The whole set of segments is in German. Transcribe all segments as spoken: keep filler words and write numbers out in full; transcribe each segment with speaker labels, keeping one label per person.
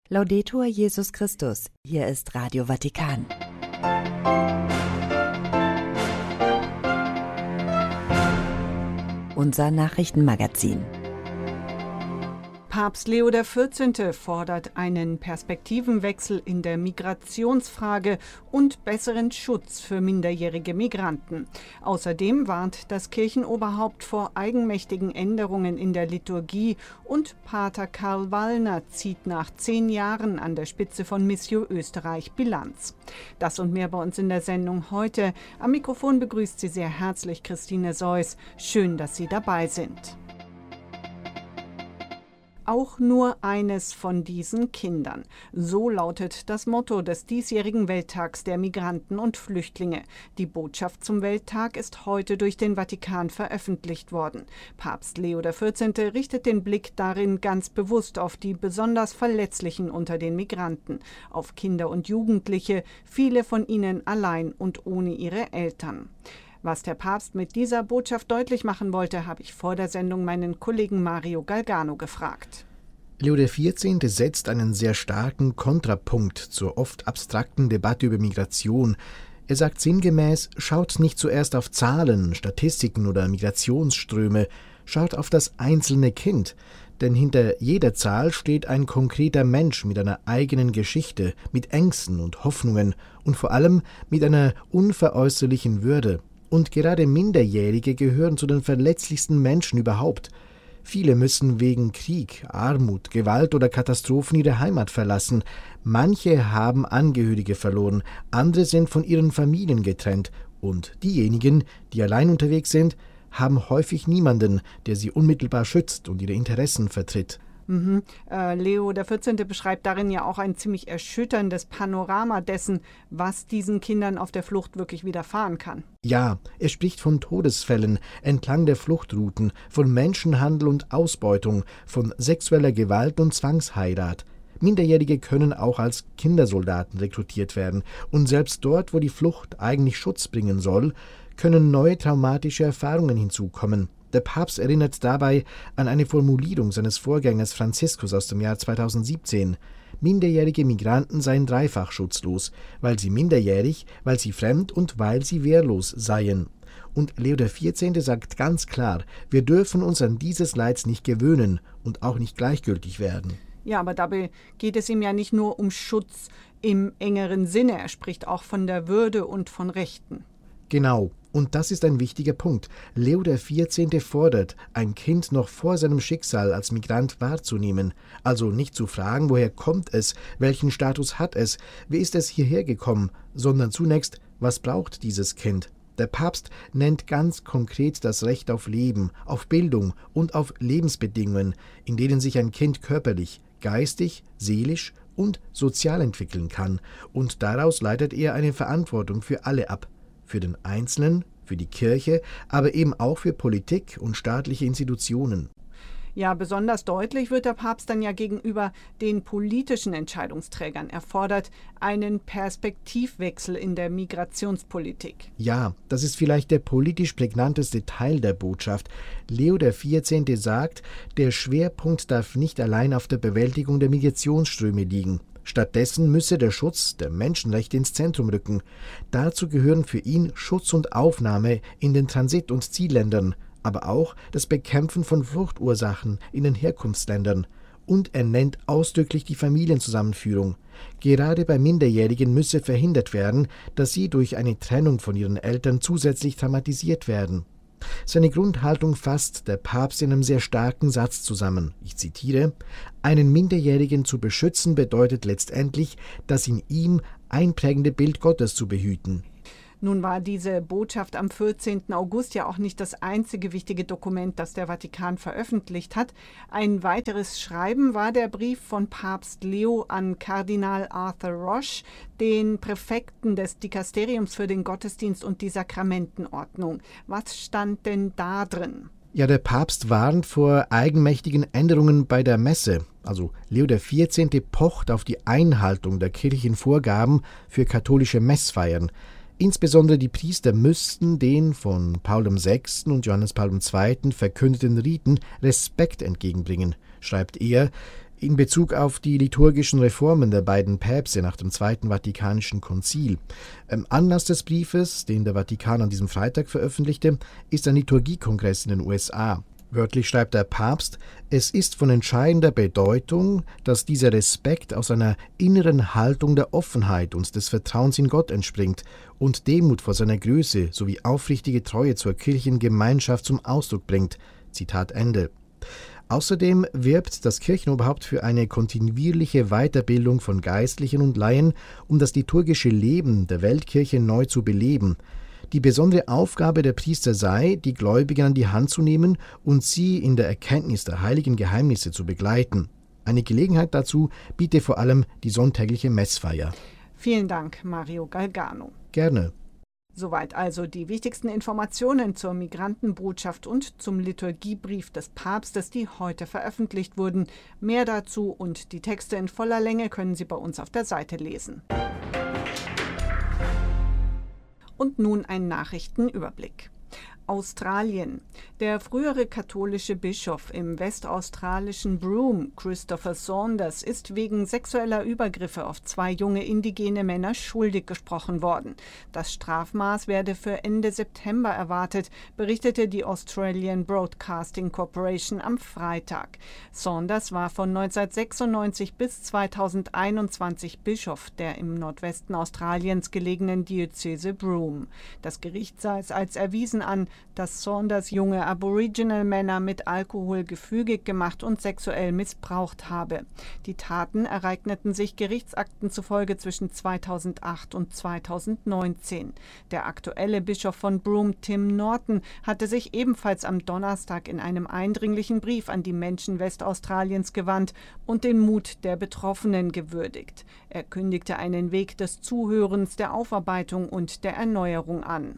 Speaker 1: Laudetur Jesus Christus, hier ist Radio Vatikan. Unser Nachrichtenmagazin.
Speaker 2: Papst Leo der vierzehnte fordert einen Perspektivenwechsel in der Migrationsfrage und besseren Schutz für minderjährige Migranten. Außerdem warnt das Kirchenoberhaupt vor eigenmächtigen Änderungen in der Liturgie und Pater Karl Wallner zieht nach zehn Jahren an der Spitze von Missio Österreich Bilanz. Das und mehr bei uns in der Sendung heute. Am Mikrofon begrüßt Sie sehr herzlich Christine Seuss. Schön, dass Sie dabei sind. Auch nur eines von diesen Kindern. So lautet das Motto des diesjährigen Welttags der Migranten und Flüchtlinge. Die Botschaft zum Welttag ist heute durch den Vatikan veröffentlicht worden. Papst Leo der vierzehnte richtet den Blick darin ganz bewusst auf die besonders Verletzlichen unter den Migranten, auf Kinder und Jugendliche, viele von ihnen allein und ohne ihre Eltern. Was der Papst mit dieser Botschaft deutlich machen wollte, habe ich vor der Sendung meinen Kollegen Mario Galgano gefragt.
Speaker 3: Leo der vierzehnte setzt einen sehr starken Kontrapunkt zur oft abstrakten Debatte über Migration. Er sagt sinngemäß, schaut nicht zuerst auf Zahlen, Statistiken oder Migrationsströme, schaut auf das einzelne Kind. Denn hinter jeder Zahl steht ein konkreter Mensch mit einer eigenen Geschichte, mit Ängsten und Hoffnungen und vor allem mit einer unveräußerlichen Würde. Und gerade Minderjährige gehören zu den verletzlichsten Menschen überhaupt. Viele müssen wegen Krieg, Armut, Gewalt oder Katastrophen ihre Heimat verlassen. Manche haben Angehörige verloren, andere sind von ihren Familien getrennt. Und diejenigen, die allein unterwegs sind, haben häufig niemanden, der sie unmittelbar schützt und ihre Interessen vertritt.
Speaker 2: Mhm. Äh, Leo der vierzehnte beschreibt darin ja auch ein ziemlich erschütterndes Panorama dessen, was diesen Kindern auf der Flucht wirklich widerfahren kann.
Speaker 3: Ja, er spricht von Todesfällen entlang der Fluchtrouten, von Menschenhandel und Ausbeutung, von sexueller Gewalt und Zwangsheirat. Minderjährige können auch als Kindersoldaten rekrutiert werden. Und selbst dort, wo die Flucht eigentlich Schutz bringen soll, können neue traumatische Erfahrungen hinzukommen. Der Papst erinnert dabei an eine Formulierung seines Vorgängers Franziskus aus dem Jahr zweitausendsiebzehn. Minderjährige Migranten seien dreifach schutzlos, weil sie minderjährig, weil sie fremd und weil sie wehrlos seien. Und Leo der vierzehnte sagt ganz klar, wir dürfen uns an dieses Leids nicht gewöhnen und auch nicht gleichgültig werden.
Speaker 2: Ja, aber dabei geht es ihm ja nicht nur um Schutz im engeren Sinne, er spricht auch von der Würde und von Rechten.
Speaker 3: Genau. Und das ist ein wichtiger Punkt. Leo der vierzehnte fordert, ein Kind noch vor seinem Schicksal als Migrant wahrzunehmen. Also nicht zu fragen, woher kommt es, welchen Status hat es, wie ist es hierher gekommen, sondern zunächst, was braucht dieses Kind? Der Papst nennt ganz konkret das Recht auf Leben, auf Bildung und auf Lebensbedingungen, in denen sich ein Kind körperlich, geistig, seelisch und sozial entwickeln kann. Und daraus leitet er eine Verantwortung für alle ab. Für den Einzelnen, für die Kirche, aber eben auch für Politik und staatliche Institutionen.
Speaker 2: Ja, besonders deutlich wird der Papst dann ja gegenüber den politischen Entscheidungsträgern. Er fordert einen Perspektivwechsel in der Migrationspolitik.
Speaker 3: Ja, das ist vielleicht der politisch prägnanteste Teil der Botschaft. Leo der vierzehnte sagt, der Schwerpunkt darf nicht allein auf der Bewältigung der Migrationsströme liegen. Stattdessen müsse der Schutz der Menschenrechte ins Zentrum rücken. Dazu gehören für ihn Schutz und Aufnahme in den Transit- und Zielländern, aber auch das Bekämpfen von Fluchtursachen in den Herkunftsländern. Und er nennt ausdrücklich die Familienzusammenführung. Gerade bei Minderjährigen müsse verhindert werden, dass sie durch eine Trennung von ihren Eltern zusätzlich traumatisiert werden. Seine Grundhaltung fasst der Papst in einem sehr starken Satz zusammen. Ich zitiere: Einen Minderjährigen zu beschützen bedeutet letztendlich, das in ihm einprägende Bild Gottes zu behüten.
Speaker 2: Nun war diese Botschaft am vierzehnten August ja auch nicht das einzige wichtige Dokument, das der Vatikan veröffentlicht hat. Ein weiteres Schreiben war der Brief von Papst Leo an Kardinal Arthur Roche, den Präfekten des Dikasteriums für den Gottesdienst und die Sakramentenordnung. Was stand denn da drin?
Speaker 3: Ja, der Papst warnt vor eigenmächtigen Änderungen bei der Messe. Also Leo der vierzehnte pocht auf die Einhaltung der kirchlichen Vorgaben für katholische Messfeiern. Insbesondere die Priester müssten den von Paul der sechste. und Johannes Paul der zweite. Verkündeten Riten Respekt entgegenbringen, schreibt er. In Bezug auf die liturgischen Reformen der beiden Päpste nach dem Zweiten Vatikanischen Konzil. Ähm, Anlass des Briefes, den der Vatikan an diesem Freitag veröffentlichte, ist ein Liturgiekongress in den U S A. Wörtlich schreibt der Papst: Es ist von entscheidender Bedeutung, dass dieser Respekt aus einer inneren Haltung der Offenheit und des Vertrauens in Gott entspringt und Demut vor seiner Größe sowie aufrichtige Treue zur Kirchengemeinschaft zum Ausdruck bringt. Zitat Ende. Außerdem wirbt das Kirchenoberhaupt für eine kontinuierliche Weiterbildung von Geistlichen und Laien, um das liturgische Leben der Weltkirche neu zu beleben. Die besondere Aufgabe der Priester sei, die Gläubigen an die Hand zu nehmen und sie in der Erkenntnis der heiligen Geheimnisse zu begleiten. Eine Gelegenheit dazu biete vor allem die sonntägliche Messfeier.
Speaker 2: Vielen Dank, Mario Galgano.
Speaker 3: Gerne.
Speaker 2: Soweit also die wichtigsten Informationen zur Migrantenbotschaft und zum Liturgiebrief des Papstes, die heute veröffentlicht wurden. Mehr dazu und die Texte in voller Länge können Sie bei uns auf der Seite lesen. Und nun ein Nachrichtenüberblick. Australien. Der frühere katholische Bischof im westaustralischen Broome, Christopher Saunders, ist wegen sexueller Übergriffe auf zwei junge indigene Männer schuldig gesprochen worden. Das Strafmaß werde für Ende September erwartet, berichtete die Australian Broadcasting Corporation am Freitag. Saunders war von neunzehnhundertsechsundneunzig bis zweitausendeinundzwanzig Bischof der im Nordwesten Australiens gelegenen Diözese Broome. Das Gericht sah es als erwiesen an, dass Saunders junge Aboriginal-Männer mit Alkohol gefügig gemacht und sexuell missbraucht habe. Die Taten ereigneten sich Gerichtsakten zufolge zwischen zweitausendacht und zweitausendneunzehn. Der aktuelle Bischof von Broome, Tim Norton, hatte sich ebenfalls am Donnerstag in einem eindringlichen Brief an die Menschen Westaustraliens gewandt und den Mut der Betroffenen gewürdigt. Er kündigte einen Weg des Zuhörens, der Aufarbeitung und der Erneuerung an.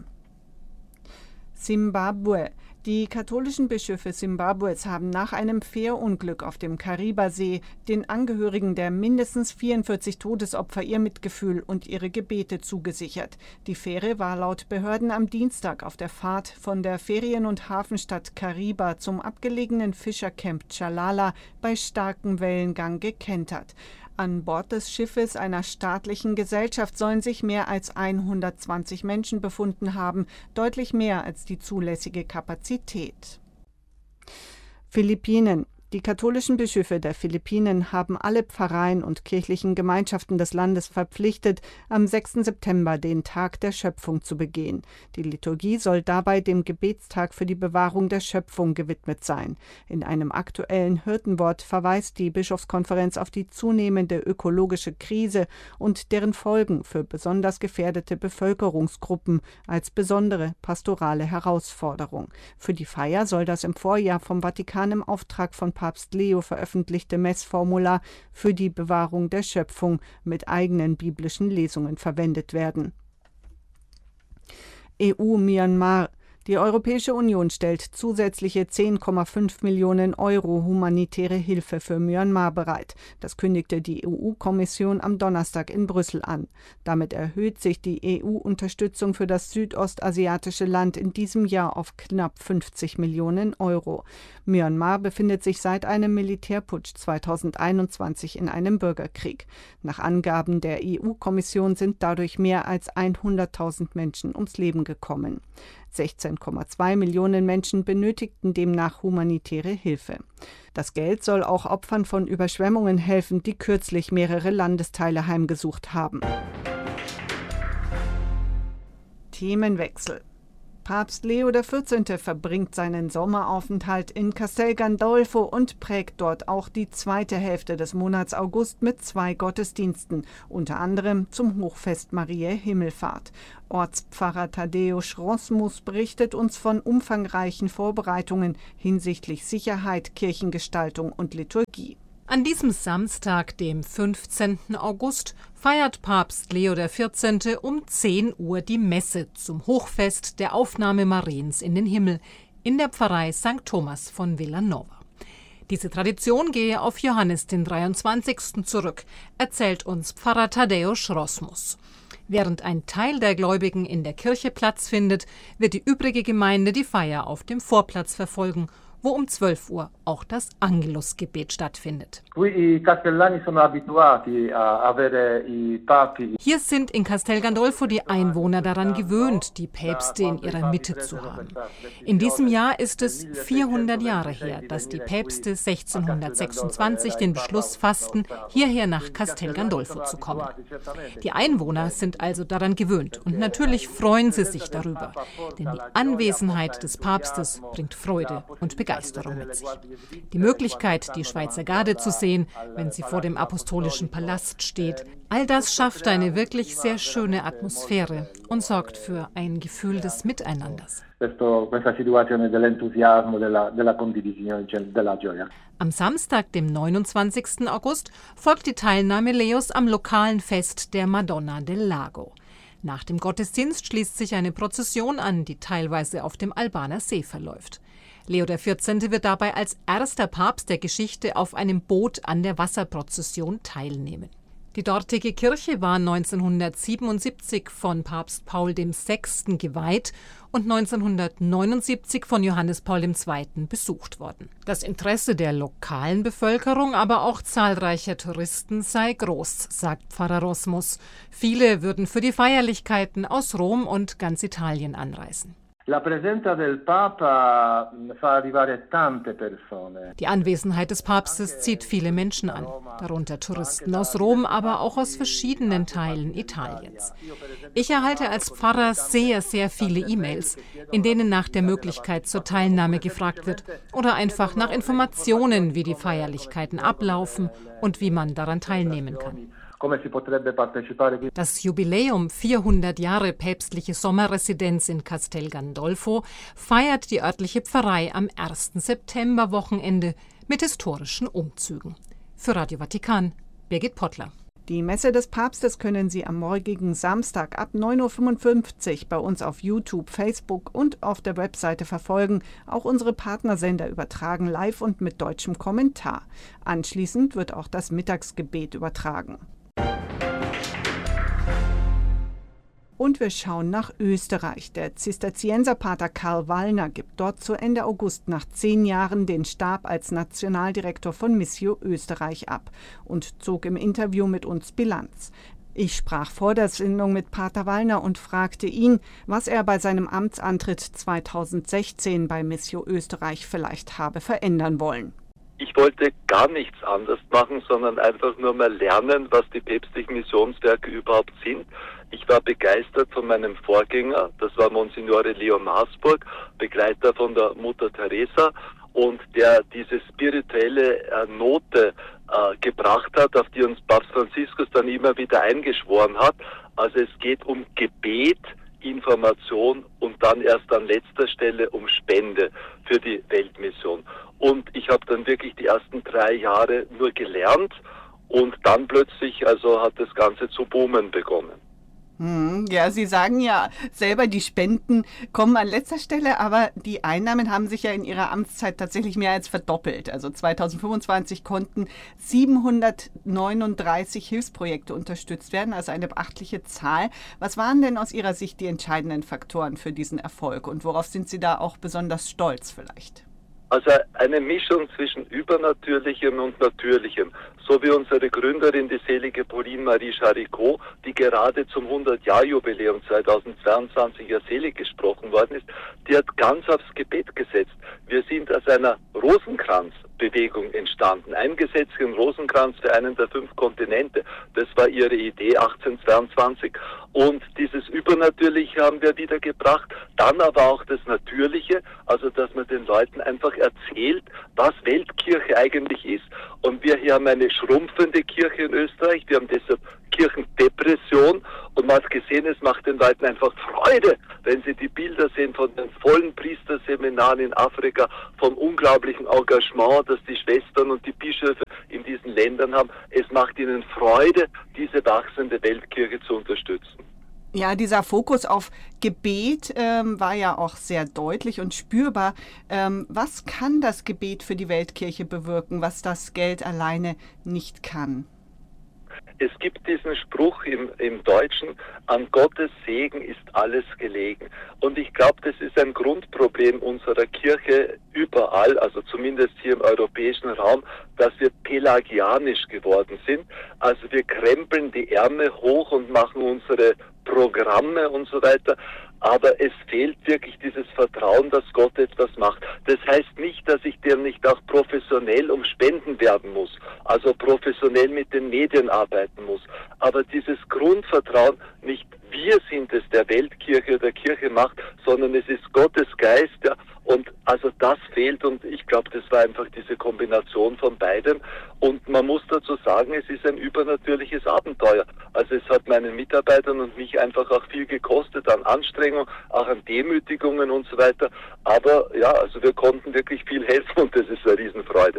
Speaker 2: Simbabwe. Die katholischen Bischöfe Simbabwes haben nach einem Fährunglück auf dem Kariba-See den Angehörigen der mindestens vierundvierzig Todesopfer ihr Mitgefühl und ihre Gebete zugesichert. Die Fähre war laut Behörden am Dienstag auf der Fahrt von der Ferien- und Hafenstadt Kariba zum abgelegenen Fischercamp Tjalala bei starkem Wellengang gekentert. An Bord des Schiffes einer staatlichen Gesellschaft sollen sich mehr als hundertzwanzig Menschen befunden haben, deutlich mehr als die zulässige Kapazität. Philippinen. Die katholischen Bischöfe der Philippinen haben alle Pfarreien und kirchlichen Gemeinschaften des Landes verpflichtet, am sechsten September den Tag der Schöpfung zu begehen. Die Liturgie soll dabei dem Gebetstag für die Bewahrung der Schöpfung gewidmet sein. In einem aktuellen Hirtenwort verweist die Bischofskonferenz auf die zunehmende ökologische Krise und deren Folgen für besonders gefährdete Bevölkerungsgruppen als besondere pastorale Herausforderung. Für die Feier soll das im Vorjahr vom Vatikan im Auftrag von Papst Leo veröffentlichte Messformular für die Bewahrung der Schöpfung mit eigenen biblischen Lesungen verwendet werden. E U-Myanmar. Die Europäische Union stellt zusätzliche zehn Komma fünf Millionen Euro humanitäre Hilfe für Myanmar bereit. Das kündigte die E U-Kommission am Donnerstag in Brüssel an. Damit erhöht sich die E U-Unterstützung für das südostasiatische Land in diesem Jahr auf knapp fünfzig Millionen Euro. Myanmar befindet sich seit einem Militärputsch zweitausendeinundzwanzig in einem Bürgerkrieg. Nach Angaben der E U-Kommission sind dadurch mehr als hunderttausend Menschen ums Leben gekommen. sechzehn Komma zwei Millionen Menschen benötigten demnach humanitäre Hilfe. Das Geld soll auch Opfern von Überschwemmungen helfen, die kürzlich mehrere Landesteile heimgesucht haben. Themenwechsel. Papst Leo der vierzehnte verbringt seinen Sommeraufenthalt in Castel Gandolfo und prägt dort auch die zweite Hälfte des Monats August mit zwei Gottesdiensten, unter anderem zum Hochfest Mariä Himmelfahrt. Ortspfarrer Tadeusz Rosmus berichtet uns von umfangreichen Vorbereitungen hinsichtlich Sicherheit, Kirchengestaltung und Liturgie.
Speaker 4: An diesem Samstag, dem fünfzehnten August, feiert Papst Leo der vierzehnte um zehn Uhr die Messe zum Hochfest der Aufnahme Mariens in den Himmel in der Pfarrei Sankt Thomas von Villanova. Diese Tradition gehe auf Johannes den dreiundzwanzigsten zurück, erzählt uns Pfarrer Tadeusz Rosmus. Während ein Teil der Gläubigen in der Kirche Platz findet, wird die übrige Gemeinde die Feier auf dem Vorplatz verfolgen, wo um zwölf Uhr auch das Angelusgebet stattfindet. Hier sind in Castel Gandolfo die Einwohner daran gewöhnt, die Päpste in ihrer Mitte zu haben. In diesem Jahr ist es vierhundert Jahre her, dass die Päpste sechzehnhundertsechsundzwanzig den Beschluss fassten, hierher nach Castel Gandolfo zu kommen. Die Einwohner sind also daran gewöhnt und natürlich freuen sie sich darüber, denn die Anwesenheit des Papstes bringt Freude und Begeisterung mit sich. Die Möglichkeit, die Schweizer Garde zu sehen, wenn sie vor dem Apostolischen Palast steht, all das schafft eine wirklich sehr schöne Atmosphäre und sorgt für ein Gefühl des Miteinanders. Am Samstag, dem neunundzwanzigsten August, folgt die Teilnahme Leos am lokalen Fest der Madonna del Lago. Nach dem Gottesdienst schließt sich eine Prozession an, die teilweise auf dem Albaner See verläuft. Leo der vierzehnte wird dabei als erster Papst der Geschichte auf einem Boot an der Wasserprozession teilnehmen. Die dortige Kirche war neunzehnhundertsiebenundsiebzig von Papst Paul der Sechste geweiht und neunzehnhundertneunundsiebzig von Johannes Paul der Zweite besucht worden. Das Interesse der lokalen Bevölkerung, aber auch zahlreicher Touristen sei groß, sagt Pfarrer Rosmus. Viele würden für die Feierlichkeiten aus Rom und ganz Italien anreisen. Die Anwesenheit des Papstes zieht viele Menschen an, darunter Touristen aus Rom, aber auch aus verschiedenen Teilen Italiens. Ich erhalte als Pfarrer sehr, sehr viele E-Mails, in denen nach der Möglichkeit zur Teilnahme gefragt wird oder einfach nach Informationen, wie die Feierlichkeiten ablaufen und wie man daran teilnehmen kann. Das Jubiläum vierhundert Jahre päpstliche Sommerresidenz in Castel Gandolfo feiert die örtliche Pfarrei am ersten September-Wochenende mit historischen Umzügen. Für Radio Vatikan, Birgit Pottler.
Speaker 2: Die Messe des Papstes können Sie am morgigen Samstag ab neun Uhr fünfundfünfzig bei uns auf YouTube, Facebook und auf der Webseite verfolgen. Auch unsere Partnersender übertragen live und mit deutschem Kommentar. Anschließend wird auch das Mittagsgebet übertragen. Und wir schauen nach Österreich. Der Zisterzienserpater Karl Wallner gibt dort zu Ende August nach zehn Jahren den Stab als Nationaldirektor von Missio Österreich ab und zog im Interview mit uns Bilanz. Ich sprach vor der Sendung mit Pater Wallner und fragte ihn, was er bei seinem Amtsantritt zweitausendsechzehn bei Missio Österreich vielleicht habe verändern wollen.
Speaker 5: Ich wollte gar nichts anders machen, sondern einfach nur mal lernen, was die päpstlichen Missionswerke überhaupt sind. Ich war begeistert von meinem Vorgänger, das war Monsignore Leo Maasburg, Begleiter von der Mutter Teresa und der diese spirituelle äh, Note äh, gebracht hat, auf die uns Papst Franziskus dann immer wieder eingeschworen hat. Also es geht um Gebet, Information und dann erst an letzter Stelle um Spende für die Weltmission. Und ich habe dann wirklich die ersten drei Jahre nur gelernt und dann plötzlich also hat das Ganze zu boomen begonnen.
Speaker 2: Hm, ja, Sie sagen ja selber, die Spenden kommen an letzter Stelle, aber die Einnahmen haben sich ja in Ihrer Amtszeit tatsächlich mehr als verdoppelt. Also zweitausendfünfundzwanzig konnten siebenhundertneununddreißig Hilfsprojekte unterstützt werden, also eine beachtliche Zahl. Was waren denn aus Ihrer Sicht die entscheidenden Faktoren für diesen Erfolg und worauf sind Sie da auch besonders stolz vielleicht?
Speaker 5: Also eine Mischung zwischen Übernatürlichem und Natürlichem, so wie unsere Gründerin, die selige Pauline Marie Charicot, die gerade zum hundert-Jahr-Jubiläum zweitausendzweiundzwanzig ja selig gesprochen worden ist, die hat ganz aufs Gebet gesetzt. Wir sind aus einer Rosenkranzbewegung entstanden, eingesetzt im Rosenkranz für einen der fünf Kontinente. Das war ihre Idee achtzehnhundertzweiundzwanzig und dieses Übernatürliche haben wir wiedergebracht, dann aber auch das Natürliche, also dass man den Leuten einfach erzählt, was Weltkirche eigentlich ist. Und wir hier haben eine schrumpfende Kirche in Österreich, wir haben deshalb Kirchendepression und man hat gesehen, es macht den Leuten einfach Freude, wenn sie die Bilder sehen von den vollen Priesterseminaren in Afrika, vom unglaublichen Engagement, das die Schwestern und die Bischöfe in diesen Ländern haben. Es macht ihnen Freude, diese wachsende Weltkirche zu unterstützen.
Speaker 2: Ja, dieser Fokus auf Gebet ähm, war ja auch sehr deutlich und spürbar. Ähm, was kann das Gebet für die Weltkirche bewirken, was das Geld alleine nicht kann?
Speaker 5: Es gibt diesen Spruch im, im Deutschen, an Gottes Segen ist alles gelegen. Und ich glaube, das ist ein Grundproblem unserer Kirche überall, also zumindest hier im europäischen Raum, dass wir pelagianisch geworden sind. Also wir krempeln die Ärmel hoch und machen unsere Programme und so weiter. Aber es fehlt wirklich dieses Vertrauen, dass Gott etwas macht. Das heißt nicht, dass ich dem nicht auch professionell um Spenden werben muss, also professionell mit den Medien arbeiten muss. Aber dieses Grundvertrauen, nicht wir sind es, der Weltkirche oder Kirche macht, sondern es ist Gottes Geist, ja, und also das fehlt und ich glaube, das war einfach diese Kombination von beidem und man muss dazu sagen, es ist ein übernatürliches Abenteuer. Also es hat meinen Mitarbeitern und mich einfach auch viel gekostet an Anstrengung, auch an Demütigungen und so weiter, aber ja, also wir konnten wirklich viel helfen und das ist eine Riesenfreude.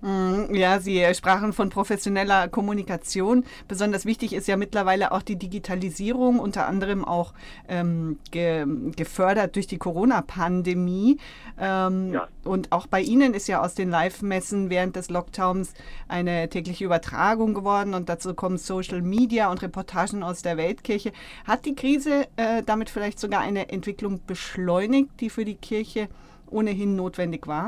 Speaker 2: Ja, Sie sprachen von professioneller Kommunikation. Besonders wichtig ist ja mittlerweile auch die Digitalisierung, unter anderem auch ähm, ge, gefördert durch die Corona-Pandemie. Ähm, ja. Und auch bei Ihnen ist ja aus den Live-Messen während des Lockdowns eine tägliche Übertragung geworden und dazu kommen Social Media und Reportagen aus der Weltkirche. Hat die Krise äh, damit vielleicht sogar eine Entwicklung beschleunigt, die für die Kirche ohnehin notwendig war?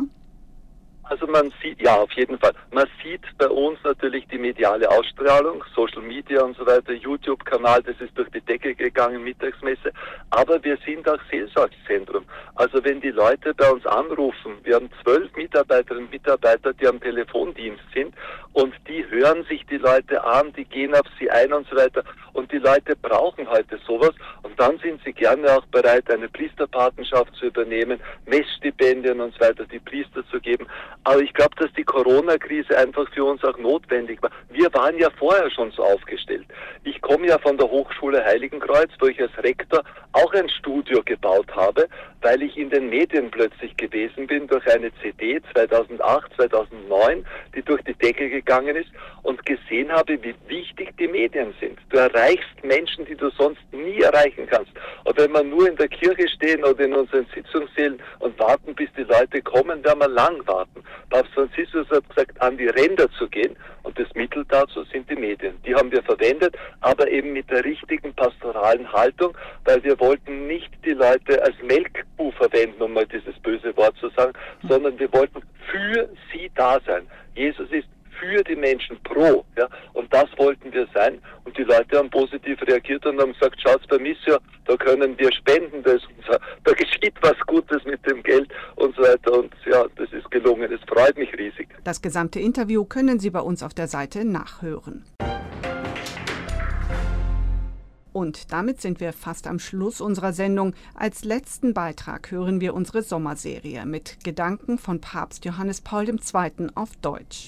Speaker 5: Also man sieht, ja, auf jeden Fall. Man sieht bei uns natürlich die mediale Ausstrahlung, Social Media und so weiter, YouTube-Kanal, das ist durch die Decke gegangen, Mittagsmesse. Aber wir sind auch Seelsorgezentrum. Also wenn die Leute bei uns anrufen, wir haben zwölf Mitarbeiterinnen und Mitarbeiter, die am Telefondienst sind und die hören sich die Leute an, die gehen auf sie ein und so weiter. Und die Leute brauchen heute sowas und dann sind sie gerne auch bereit, eine Priesterpatenschaft zu übernehmen, Messstipendien und so weiter, die Priester zu geben. Aber ich glaube, dass die Corona-Krise einfach für uns auch notwendig war. Wir waren ja vorher schon so aufgestellt. Ich komme ja von der Hochschule Heiligenkreuz, wo ich als Rektor auch ein Studio gebaut habe, weil ich in den Medien plötzlich gewesen bin durch eine C D zweitausendacht, zweitausendneun, die durch die Decke gegangen ist und gesehen habe, wie wichtig die Medien sind. Du erreichst Menschen, die du sonst nie erreichen kannst. Und wenn wir nur in der Kirche stehen oder in unseren Sitzungssälen und warten, bis die Leute kommen, werden wir lang warten. Papst Franziskus hat gesagt, an die Ränder zu gehen und das Mittel dazu sind die Medien. Die haben wir verwendet, aber eben mit der richtigen pastoralen Haltung, weil wir wollten nicht die Leute als Melkkuh verwenden, um mal dieses böse Wort zu sagen, sondern wir wollten für sie da sein. Jesus ist für die Menschen pro, ja, und das wollten wir sein und die Leute haben positiv reagiert und haben gesagt, schaut's bei Missio, da können wir spenden, das, da geschieht was Gutes mit dem Geld und so weiter und ja, das ist gelungen, es freut mich riesig.
Speaker 2: Das gesamte Interview können Sie bei uns auf der Seite nachhören. Und damit sind wir fast am Schluss unserer Sendung. Als letzten Beitrag hören wir unsere Sommerserie mit Gedanken von Papst Johannes Paul der Zweite auf Deutsch.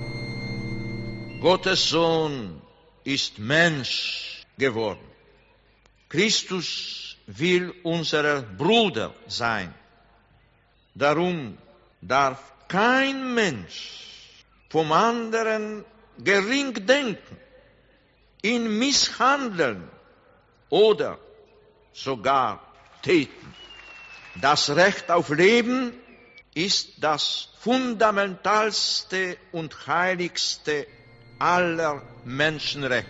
Speaker 6: Gottes Sohn ist Mensch geworden. Christus will unser Bruder sein. Darum darf kein Mensch vom anderen gering denken, ihn misshandeln oder sogar töten. Das Recht auf Leben ist das fundamentalste und heiligste aller Menschenrechte.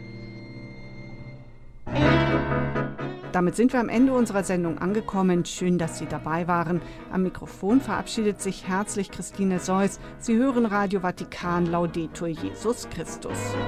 Speaker 2: Damit sind wir am Ende unserer Sendung angekommen. Schön, dass Sie dabei waren. Am Mikrofon verabschiedet sich herzlich Christine Seuss. Sie hören Radio Vatikan, Laudetur Jesus Christus.